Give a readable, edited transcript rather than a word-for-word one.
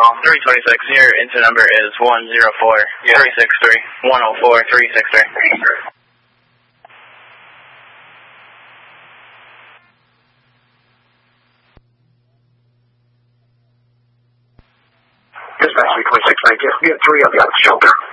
326, your incident number is 104-363. 104-363. Dispatch 326, we have 3 of you on the shelter.